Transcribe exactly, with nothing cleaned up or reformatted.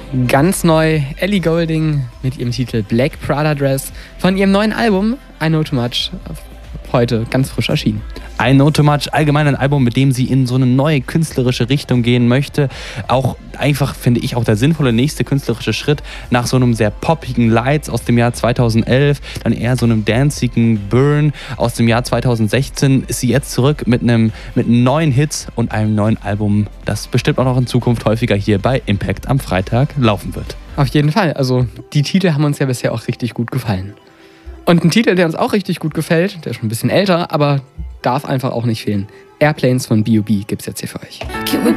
Ganz neu Ellie Goulding mit ihrem Titel Black Prada Dress von ihrem neuen Album I Know Too Much, heute ganz frisch erschienen. I Know Too Much, allgemein ein Album, mit dem sie in so eine neue künstlerische Richtung gehen möchte. Auch einfach, finde ich, auch der sinnvolle nächste künstlerische Schritt nach so einem sehr poppigen Lights aus dem Jahr zweitausendelf, dann eher so einem dancigen Burn aus dem Jahr zweitausendsechzehn, ist sie jetzt zurück mit einem mit neuen Hits und einem neuen Album, das bestimmt auch noch in Zukunft häufiger hier bei Impact am Freitag laufen wird. Auf jeden Fall, also die Titel haben uns ja bisher auch richtig gut gefallen. Und ein Titel, der uns auch richtig gut gefällt, der ist schon ein bisschen älter, aber darf einfach auch nicht fehlen. Airplanes von B O B gibt's jetzt hier für euch. Can we